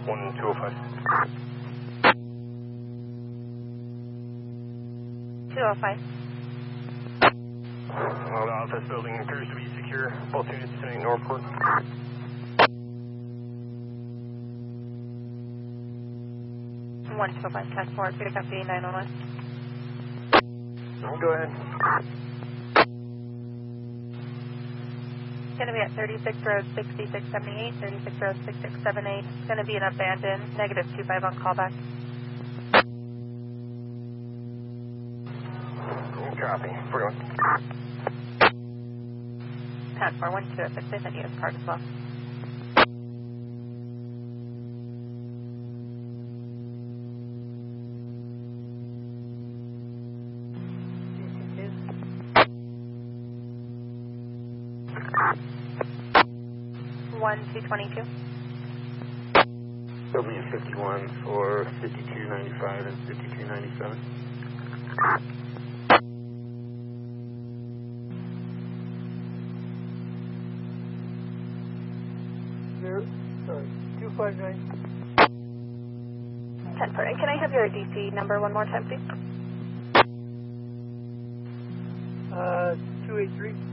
1205. 205. Well, the office building appears to be secure. Both units sitting Northport. 125, 10-4, pick up the 911. Go ahead. It's going to be at 36 Road 6678, 36 Road 6678. It's going to be an abandoned, negative 25 on callback. Copy. We're going. 10-4, 1-2, if it's in the unit card as well. One 222. W51 for 5295 and 5297. Sorry, 259. 10-4, and can I have your DC number one more time, please? 283.